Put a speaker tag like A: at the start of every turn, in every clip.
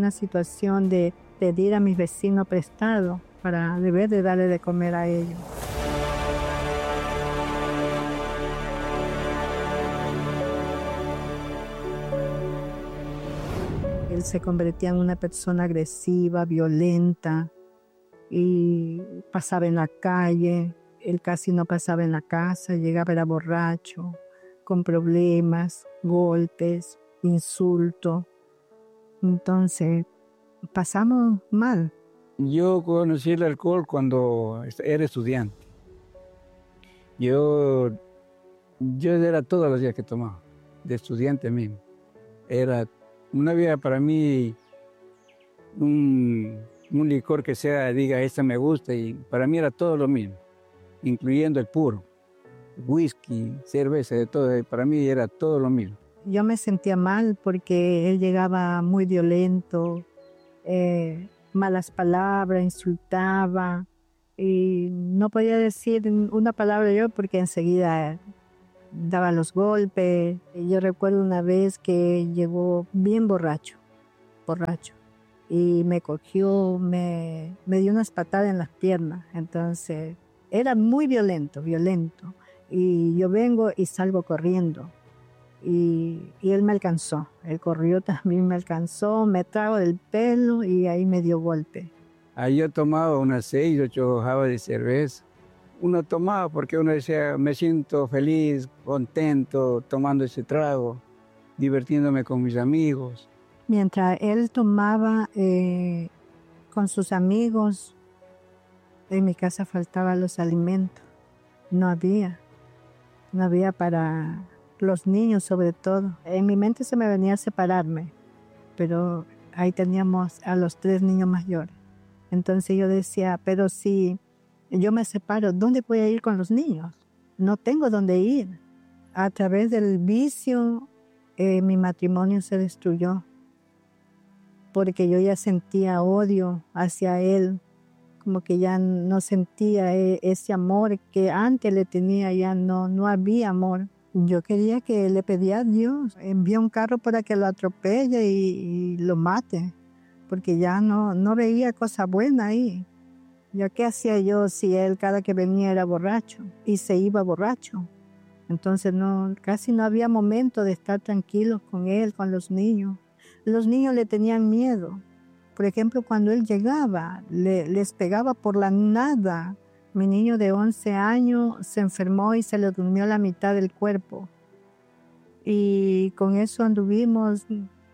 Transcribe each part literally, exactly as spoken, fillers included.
A: una situación de pedir a mis vecinos prestado para deber de darle de comer a ellos. Él se convertía en una persona agresiva, violenta, y pasaba en la calle. Él casi no pasaba en la casa, llegaba, era borracho, con problemas, golpes, insultos. Entonces, pasamos mal.
B: Yo conocí el alcohol cuando era estudiante. Yo, yo era todos los días que tomaba, de estudiante mismo. Era, no había para mí un, un licor que sea, diga, esta me gusta, y para mí era todo lo mismo, incluyendo el puro, whisky, cerveza, de todo, para mí era todo lo mismo.
A: Yo me sentía mal porque él llegaba muy violento, eh, malas palabras, insultaba, y no podía decir una palabra yo porque enseguida daba los golpes. Yo recuerdo una vez que llegó bien borracho, borracho, y me cogió, me, me dio unas patadas en las piernas. Entonces era muy violento, violento, y yo vengo y salgo corriendo. Y, y él me alcanzó, él corrió también, me alcanzó, me trajo del pelo y ahí me dio golpe.
B: Ahí yo tomaba unas seis, ocho jabas de cerveza. Uno tomaba porque uno decía, me siento feliz, contento, tomando ese trago, divirtiéndome con mis amigos.
A: Mientras él tomaba eh, con sus amigos, en mi casa faltaban los alimentos, no había, no había para los niños sobre todo. En mi mente se me venía a separarme, pero ahí teníamos a los tres niños mayores. Entonces yo decía, pero si yo me separo, ¿dónde voy a ir con los niños? No tengo dónde ir. A través del vicio, eh, mi matrimonio se destruyó, porque yo ya sentía odio hacia él, como que ya no sentía ese amor que antes le tenía, ya no, no había amor. Yo quería que le pedía a Dios, envía un carro para que lo atropelle y, y lo mate, porque ya no, no veía cosa buena ahí. ¿Ya qué hacía yo si él cada que venía era borracho y se iba borracho? Entonces no, casi no había momento de estar tranquilos con él, con los niños. Los niños le tenían miedo. Por ejemplo, cuando él llegaba, le, les pegaba por la nada. Mi niño de once años se enfermó y se le durmió la mitad del cuerpo. Y con eso anduvimos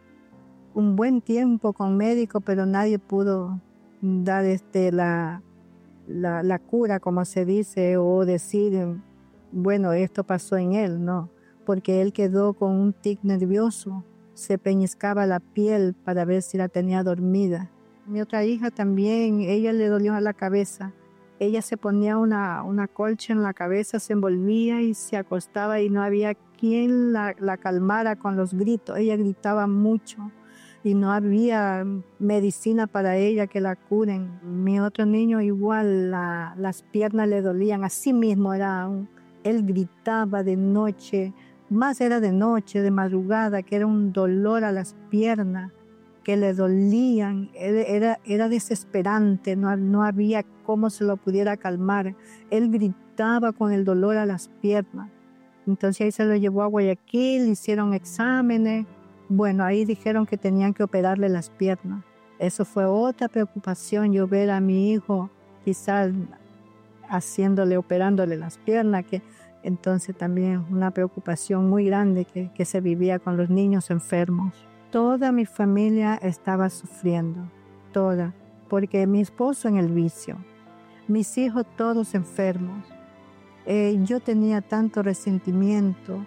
A: un buen tiempo con médico, pero nadie pudo dar este, la, la, la cura, como se dice, o decir, bueno, esto pasó en él, no. Porque él quedó con un tic nervioso, se peñiscaba la piel para ver si la tenía dormida. Mi otra hija también, ella le dolió a la cabeza. Ella se ponía una, una colcha en la cabeza, se envolvía y se acostaba y no había quien la, la calmara con los gritos. Ella gritaba mucho y no había medicina para ella que la curen. Mi otro niño igual, la, las piernas le dolían, así mismo era. Un, él gritaba de noche, más era de noche, de madrugada, que era un dolor a las piernas, que le dolían, era, era desesperante, no, no había cómo se lo pudiera calmar. Él gritaba con el dolor a las piernas. Entonces ahí se lo llevó a Guayaquil, hicieron exámenes. Bueno, ahí dijeron que tenían que operarle las piernas. Eso fue otra preocupación, yo ver a mi hijo quizás haciéndole, operándole las piernas, que entonces también una preocupación muy grande que, que se vivía con los niños enfermos. Toda mi familia estaba sufriendo, toda, porque mi esposo en el vicio, mis hijos todos enfermos. Eh, yo tenía tanto resentimiento,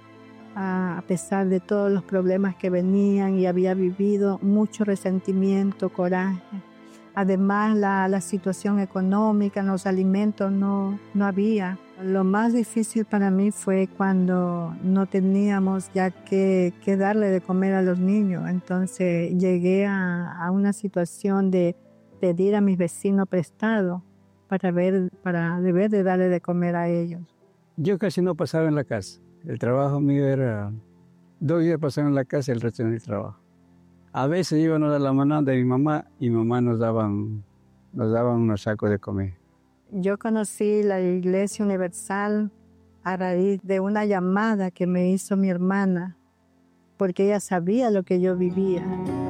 A: a, a pesar de todos los problemas que venían, y había vivido mucho resentimiento, coraje. Además, la, la situación económica, los alimentos no, no había. Lo más difícil para mí fue cuando no teníamos ya que, que darle de comer a los niños. Entonces llegué a, a una situación de pedir a mis vecinos prestado para, ver, para deber de darle de comer a ellos.
B: Yo casi no pasaba en la casa. El trabajo mío era dos días pasaba en la casa y el resto en el trabajo. A veces íbamos a la mano de mi mamá y mi mamá nos daban, nos daban unos sacos de comer.
A: Yo conocí la Iglesia Universal a raíz de una llamada que me hizo mi hermana, porque ella sabía lo que yo vivía.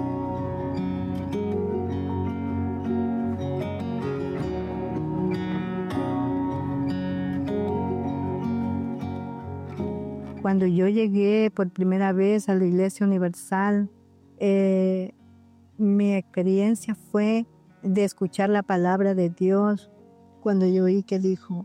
A: Cuando yo llegué por primera vez a la Iglesia Universal, eh, mi experiencia fue de escuchar la palabra de Dios. Cuando yo oí que dijo,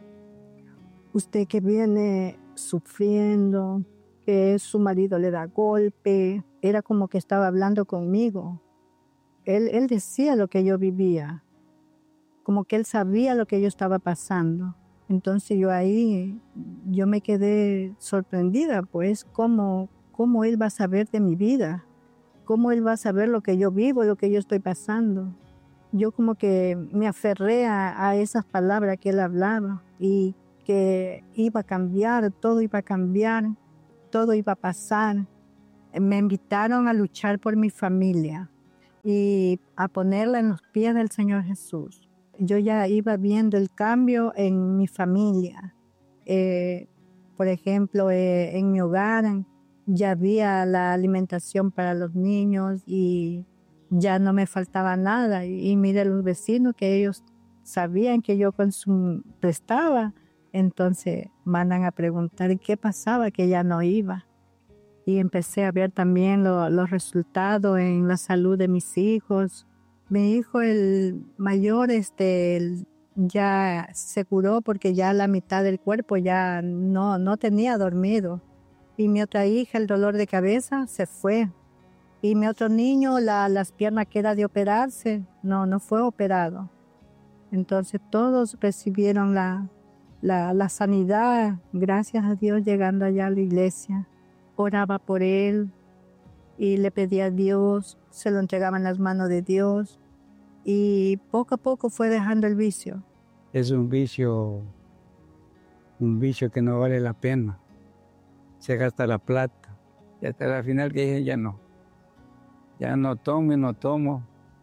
A: usted que viene sufriendo, que su marido le da golpe, era como que estaba hablando conmigo. Él, él decía lo que yo vivía, como que él sabía lo que yo estaba pasando. Entonces yo ahí, yo me quedé sorprendida, pues, cómo, cómo él va a saber de mi vida, cómo él va a saber lo que yo vivo, lo que yo estoy pasando. Yo como que me aferré a, a esas palabras que él hablaba y que iba a cambiar, todo iba a cambiar, todo iba a pasar. Me invitaron a luchar por mi familia y a ponerla en los pies del Señor Jesús. Yo ya iba viendo el cambio en mi familia. Eh, por ejemplo, eh, en mi hogar ya había la alimentación para los niños y ya no me faltaba nada. Y, y mire los vecinos que ellos sabían que yo consum- prestaba. Entonces mandan a preguntar qué pasaba, que ya no iba. Y empecé a ver también lo, los resultados en la salud de mis hijos. Mi hijo, el mayor, este, el, ya se curó porque ya la mitad del cuerpo ya no, no tenía dormido. Y mi otra hija, el dolor de cabeza, se fue. Y mi otro niño, la, las piernas que era de operarse, no, no fue operado. Entonces todos recibieron la, la, la sanidad, gracias a Dios, llegando allá a la iglesia. Oraba por él y le pedía a Dios, se lo entregaba en las manos de Dios y poco a poco fue dejando el vicio.
B: Es un vicio, un vicio que no vale la pena. Se gasta la plata y hasta la final que dije ya no. Ya no tomo, no tomo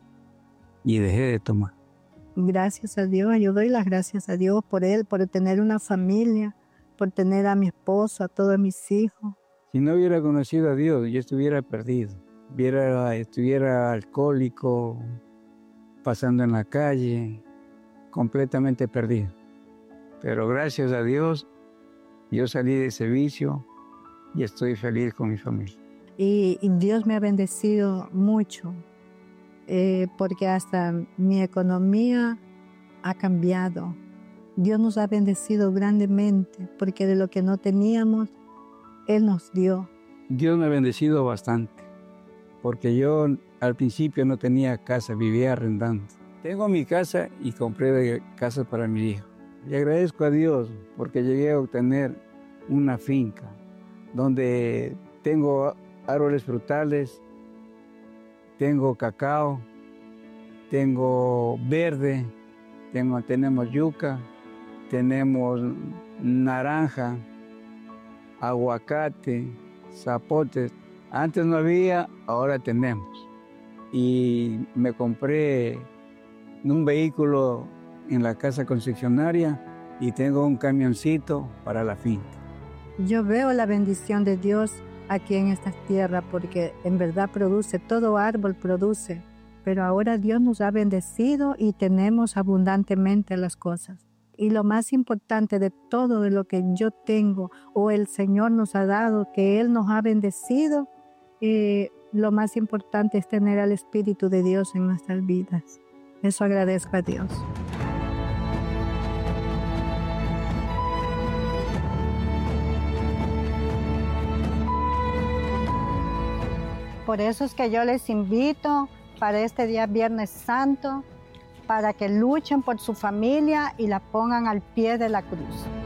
B: y dejé de tomar.
A: Gracias a Dios, yo doy las gracias a Dios por él, por tener una familia, por tener a mi esposo, a todos mis hijos.
B: Si no hubiera conocido a Dios, yo estuviera perdido. Viera, estuviera alcohólico, pasando en la calle, completamente perdido. Pero gracias a Dios, yo salí de ese vicio y estoy feliz con mi familia.
A: Y, y Dios me ha bendecido mucho, eh, porque hasta mi economía ha cambiado. Dios nos ha bendecido grandemente, porque de lo que no teníamos, Él nos dio.
B: Dios me ha bendecido bastante, porque yo al principio no tenía casa, vivía arrendando. Tengo mi casa y compré casas para mi hijo. Y agradezco a Dios porque llegué a obtener una finca donde tengo árboles frutales, tengo cacao, tengo verde, tengo, tenemos yuca, tenemos naranja, aguacate, zapotes. Antes no había, ahora tenemos. Y me compré un vehículo en la casa concesionaria y tengo un camioncito para la finca.
A: Yo veo la bendición de Dios aquí en esta tierra porque en verdad produce, todo árbol produce, pero ahora Dios nos ha bendecido y tenemos abundantemente las cosas. Y lo más importante de todo de lo que yo tengo o el Señor nos ha dado, que Él nos ha bendecido, eh, lo más importante es tener al Espíritu de Dios en nuestras vidas. Eso agradezco a Dios. Por eso es que yo les invito para este día Viernes Santo, para que luchen por su familia y la pongan al pie de la cruz.